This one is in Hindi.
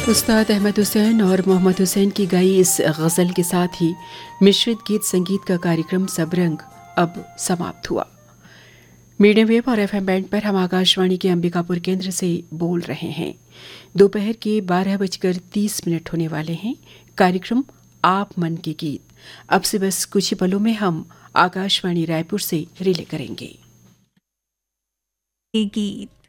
उस्ताद अहमद हुसैन और मोहम्मद हुसैन की गाई इस गज़ल के साथ ही मिश्रित गीत संगीत का कार्यक्रम सबरंग अब समाप्त हुआ। मीडियम वेव और एफएम बैंड पर हम आकाशवाणी के अंबिकापुर केंद्र से बोल रहे हैं। दोपहर के 12:30 होने वाले हैं। कार्यक्रम आप मन के गीत अब से बस कुछ ही पलों में हम आकाशवाणी रायपुर से रिले करेंगे। गीत